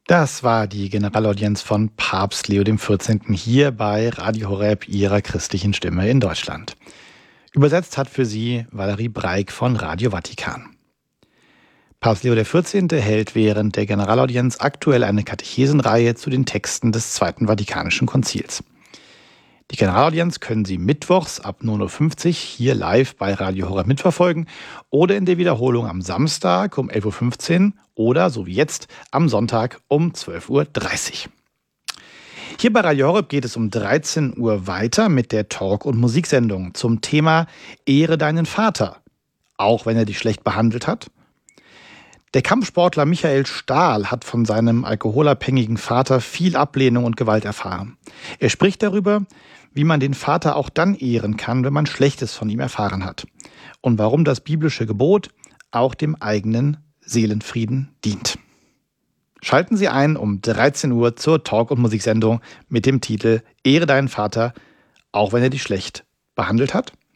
Das war die Generalaudienz von Papst Leo XIV. Hier bei Radio Horeb, Ihrer christlichen Stimme in Deutschland. Übersetzt hat für Sie Valerie Breik von Radio Vatikan. Papst Leo XIV. Hält während der Generalaudienz aktuell eine Katechesenreihe zu den Texten des Zweiten Vatikanischen Konzils. Die Generalaudienz können Sie mittwochs ab 9:50 Uhr hier live bei Radio Horeb mitverfolgen oder in der Wiederholung am Samstag um 11:15 Uhr oder, so wie jetzt, am Sonntag um 12:30 Uhr. Hier bei Radio Horeb geht es um 13 Uhr weiter mit der Talk- und Musiksendung zum Thema Ehre deinen Vater, auch wenn er dich schlecht behandelt hat. Der Kampfsportler Michael Stahl hat von seinem alkoholabhängigen Vater viel Ablehnung und Gewalt erfahren. Er spricht darüber, wie man den Vater auch dann ehren kann, wenn man Schlechtes von ihm erfahren hat. Und warum das biblische Gebot auch dem eigenen Seelenfrieden dient. Schalten Sie ein um 13 Uhr zur Talk- und Musiksendung mit dem Titel Ehre deinen Vater, auch wenn er dich schlecht behandelt hat.